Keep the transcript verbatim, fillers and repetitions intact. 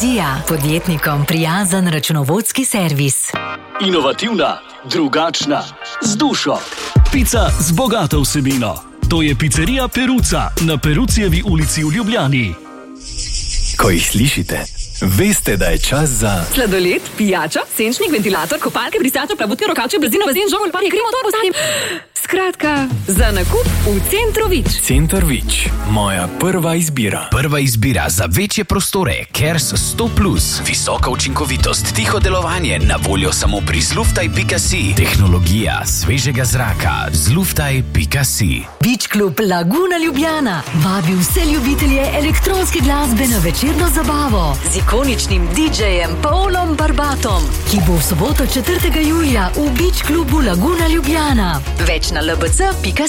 Vizija, podjetnikom prijazen računovodski servis. Inovativna, drugačna, z dušo. Pica z bogato vsebino. To je picerija Peruca na Perucijevi ulici v Ljubljani. Ko jih slišite, veste, da je čas za... Sladoled, pijača, senčnik, ventilator, kopalke, brisačo, plavutke, rokače, blazino, bazen, žogelj, parje, kremo, to postavim. Skratka, za nakup v Centru Vič. Center Vič, moja prva izbira. Prva izbira za večje prostore, Kers sto plus. Visoka učinkovitost, tiho delovanje, na voljo samo pri zluftaj pika si. Tehnologija svežega zraka, zluftaj pika si. Beach Club Laguna Ljubljana vabi vse ljubitelje elektronske glasbe na večerno zabavo z ikoničnim didžejem Paulom Barbatom, ki bo v soboto četrtega julija v Beach Clubu Laguna Ljubljana. Več na l b c pika